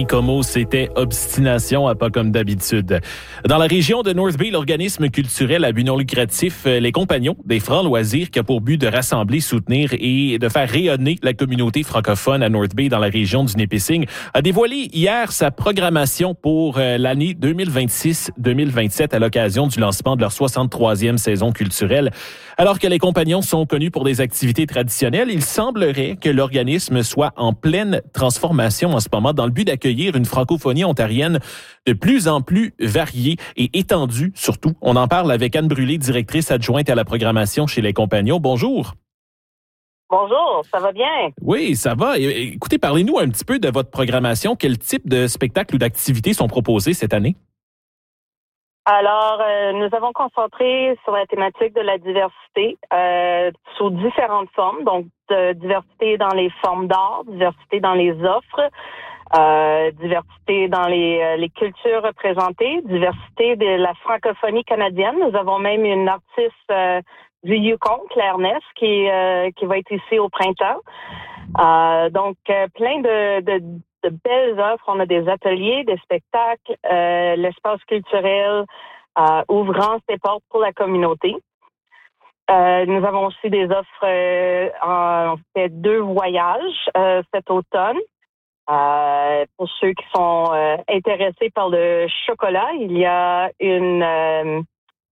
Como c'était obstination à pas comme d'habitude. Dans la région de North Bay, l'organisme culturel à but non lucratif Les Compagnons des Francs Loisirs qui a pour but de rassembler, soutenir et de faire rayonner la communauté francophone à North Bay dans la région du Nipissing a dévoilé hier sa programmation pour l'année 2026-2027 à l'occasion du lancement de leur 63e saison culturelle. Alors que les Compagnons sont connus pour des activités traditionnelles, il semblerait que l'organisme soit en pleine transformation en ce moment dans le but d'accueillir une francophonie ontarienne de plus en plus variée et étendue surtout. On en parle avec Anne Brûlé, directrice adjointe à la programmation chez Les Compagnons. Bonjour. Bonjour, ça va bien? Oui, ça va. Écoutez, parlez-nous un petit peu de votre programmation. Quel type de spectacles ou d'activités sont proposés cette année? Alors, nous avons concentré sur la thématique de la diversité sous différentes formes. Donc, diversité dans les formes d'art, diversité dans les offres, diversité dans les cultures représentées, diversité de la francophonie canadienne. Nous avons même une artiste du Yukon, Claire Ness, qui va être ici au printemps. Donc, plein de belles offres. On a des ateliers, des spectacles, l'espace culturel ouvrant ses portes pour la communauté. Nous avons aussi des offres, on fait 2 voyages cet automne. Pour ceux qui sont intéressés par le chocolat, il y a un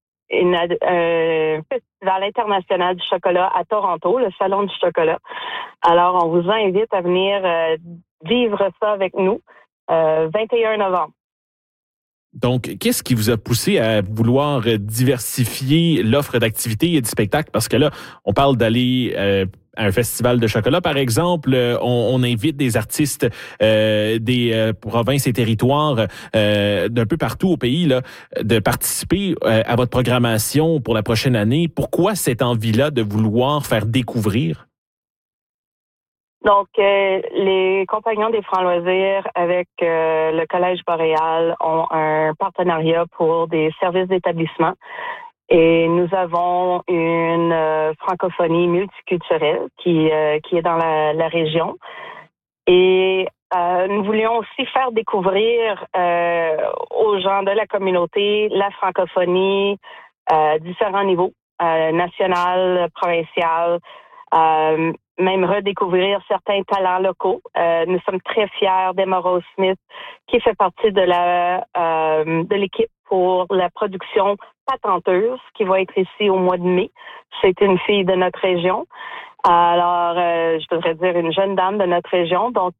festival international du chocolat à Toronto, le Salon du chocolat. Alors, on vous invite à venir vivre ça avec nous, 21 novembre. Donc, qu'est-ce qui vous a poussé à vouloir diversifier l'offre d'activités et de spectacles? Parce que là, on parle d'aller à un festival de chocolat, par exemple. On invite des artistes des provinces et territoires d'un peu partout au pays là, de participer à votre programmation pour la prochaine année. Pourquoi cette envie-là de vouloir faire découvrir? Donc, les Compagnons des Francs Loisirs avec le Collège Boréal ont un partenariat pour des services d'établissement. Et nous avons une francophonie multiculturelle qui est dans la région. Et nous voulions aussi faire découvrir aux gens de la communauté la francophonie à différents niveaux, national, provincial, même redécouvrir certains talents locaux. Nous sommes très fiers d'Emma Rose Smith, qui fait partie de l'équipe pour la production Patenteuse, qui va être ici au mois de mai. C'est une fille de notre région. Alors, je devrais dire une jeune dame de notre région. Donc,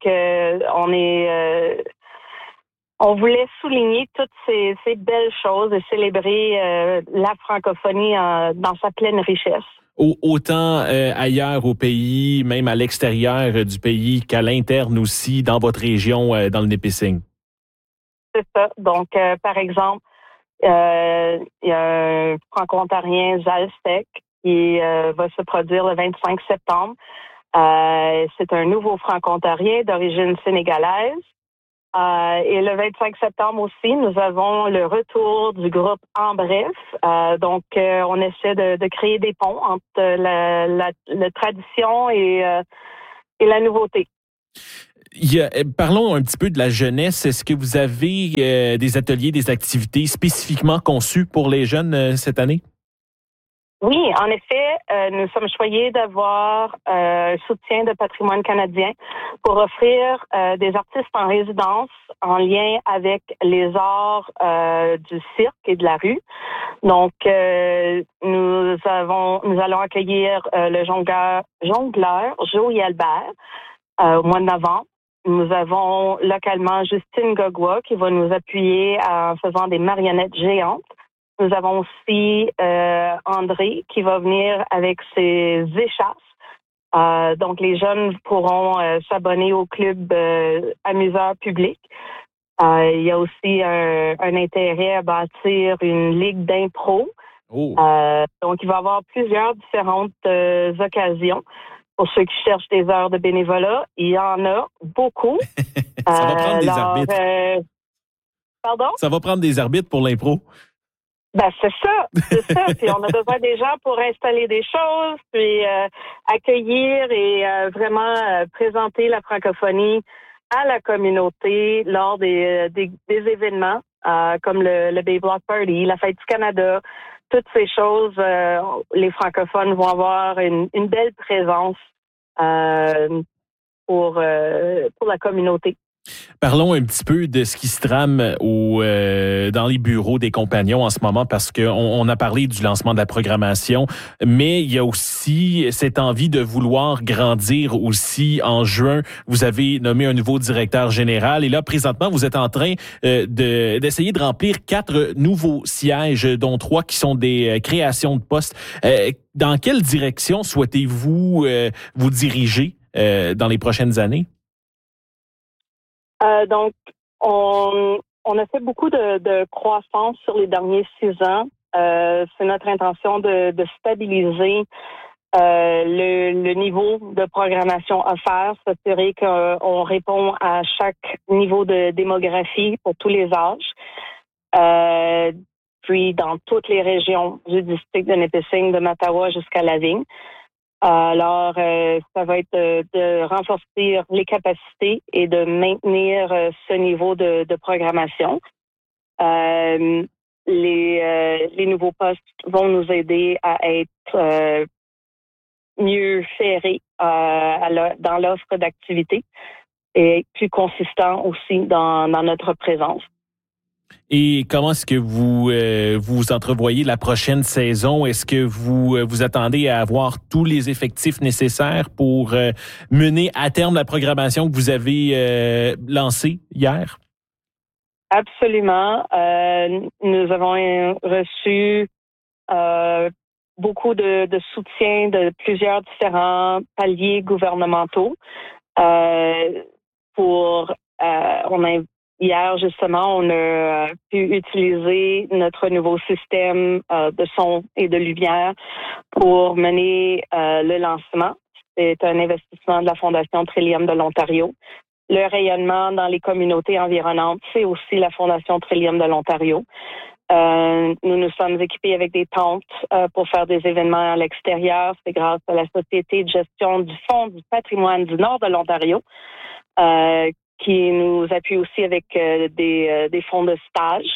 on voulait souligner toutes ces belles choses et célébrer la francophonie dans sa pleine richesse. Autant ailleurs au pays, même à l'extérieur du pays, qu'à l'interne aussi, dans votre région, dans le Nipissing. C'est ça. Donc, par exemple, il y a un franco-ontarien, Zalstec, qui va se produire le 25 septembre. C'est un nouveau franco-ontarien d'origine sénégalaise. Et le 25 septembre aussi, nous avons le retour du groupe En Bref. Donc, on essaie de créer des ponts entre la tradition et la nouveauté. Parlons un petit peu de la jeunesse. Est-ce que vous avez des ateliers, des activités spécifiquement conçues pour les jeunes cette année? Oui, en effet, nous sommes choyés d'avoir un soutien de Patrimoine canadien pour offrir des artistes en résidence en lien avec les arts du cirque et de la rue. Donc, nous allons accueillir le jongleur Joey Albert au mois de novembre. Nous avons localement Justine Gogua qui va nous appuyer en faisant des marionnettes géantes. Nous avons aussi André qui va venir avec ses échasses. Donc, les jeunes pourront s'abonner au club amuseur public. Il y a aussi un intérêt à bâtir une ligue d'impro. Oh. Donc, il va y avoir plusieurs différentes occasions. Pour ceux qui cherchent des heures de bénévolat, il y en a beaucoup. Ça va prendre des arbitres. Pardon? Ça va prendre des arbitres pour l'impro. Ben, c'est ça. Puis on a besoin des gens pour installer des choses, puis accueillir et vraiment présenter la francophonie à la communauté lors des événements comme le Bay Block Party, la Fête du Canada. Toutes ces choses, les francophones vont avoir une belle présence pour la communauté. Parlons un petit peu de ce qui se trame dans les bureaux des compagnons en ce moment, parce qu'on a parlé du lancement de la programmation, mais il y a aussi cette envie de vouloir grandir aussi. En juin, vous avez nommé un nouveau directeur général et là, présentement, vous êtes en train d'essayer de remplir 4 nouveaux sièges, dont 3 qui sont des créations de postes. Dans quelle direction souhaitez-vous vous diriger dans les prochaines années? Donc, on a fait beaucoup de croissance sur les derniers 6 ans. C'est notre intention de stabiliser le niveau de programmation offert, s'assurer qu'on répond à chaque niveau de démographie pour tous les âges. Puis dans toutes les régions du district de Nipissing, de Mattawa jusqu'à Lavigne. Alors, ça va être de renforcer les capacités et de maintenir ce niveau de programmation. Les nouveaux postes vont nous aider à être mieux ferrés dans l'offre d'activités et plus consistant aussi dans notre présence. Et comment est-ce que vous entrevoyez la prochaine saison? Est-ce que vous attendez à avoir tous les effectifs nécessaires pour mener à terme la programmation que vous avez lancée hier? Absolument. Nous avons reçu beaucoup de soutien de plusieurs différents paliers gouvernementaux Hier, justement, on a pu utiliser notre nouveau système de son et de lumière pour mener le lancement. C'est un investissement de la Fondation Trillium de l'Ontario. Le rayonnement dans les communautés environnantes, c'est aussi la Fondation Trillium de l'Ontario. Nous nous sommes équipés avec des tentes pour faire des événements à l'extérieur. C'est grâce à la Société de gestion du Fonds du patrimoine du Nord de l'Ontario qui nous appuie aussi avec des fonds de stage.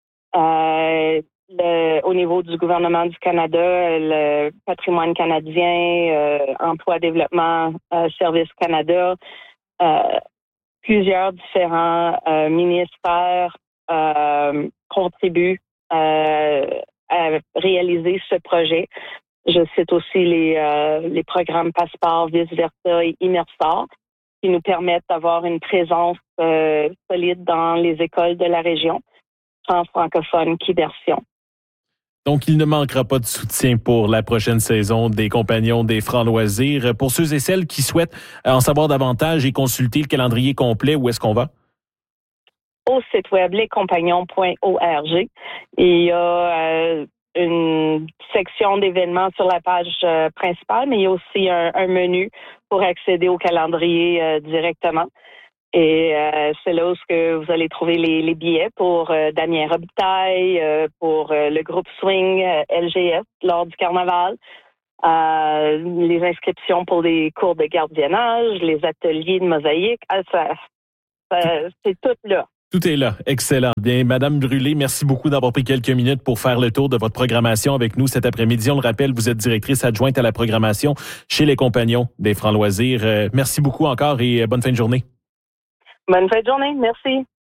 Au niveau du gouvernement du Canada, le patrimoine canadien, Emploi, Développement, Services Canada, plusieurs différents ministères contribuent à réaliser ce projet. Je cite aussi les programmes Passeport, Vice Versa et Immersor, qui nous permettent d'avoir une présence solide dans les écoles de la région, tant francophone qu'immersion. Donc, il ne manquera pas de soutien pour la prochaine saison des Compagnons des Francs Loisirs. Pour ceux et celles qui souhaitent en savoir davantage et consulter le calendrier complet, où est-ce qu'on va? Au site web lescompagnons.org. Il y a une section d'événements sur la page principale, mais il y a aussi un menu pour accéder au calendrier directement. Et c'est là où vous allez trouver les billets pour Damien Robitaille, pour le groupe Swing LGS lors du carnaval, les inscriptions pour les cours de gardiennage, les ateliers de mosaïque. C'est tout là. Tout est là. Excellent. Bien, Madame Brûlé, merci beaucoup d'avoir pris quelques minutes pour faire le tour de votre programmation avec nous cet après-midi. On le rappelle, vous êtes directrice adjointe à la programmation chez les Compagnons des Francs Loisirs. Merci beaucoup encore et bonne fin de journée. Bonne fin de journée. Merci.